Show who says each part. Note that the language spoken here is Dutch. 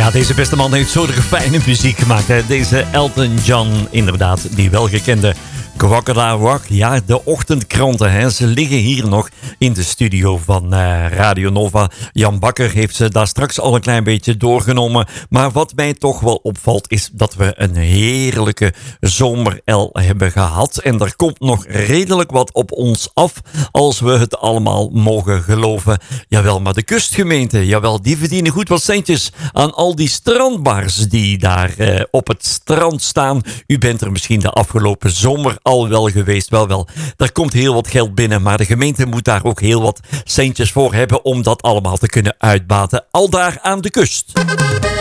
Speaker 1: Ja, deze beste man heeft zo fijne muziek gemaakt. Hè? Deze Elton John, inderdaad, die welgekende Crocodile Rock. Ja, de ochtendkranten, hè? Ze liggen hier nog in de studio van Radio Nova. Jan Bakker heeft ze daar straks al een klein beetje doorgenomen. Maar wat mij toch wel opvalt is dat we een heerlijke zomer-el hebben gehad. En er komt nog redelijk wat op ons af als we het allemaal mogen geloven. Jawel, maar de kustgemeente, jawel, die verdienen goed wat centjes aan al die strandbars die daar op het strand staan. U bent er misschien de afgelopen zomer al wel geweest. Wel, daar komt heel wat geld binnen, maar de gemeente moet daar ook heel wat centjes voor hebben om dat allemaal te kunnen uitbaten. Al daar aan de kust.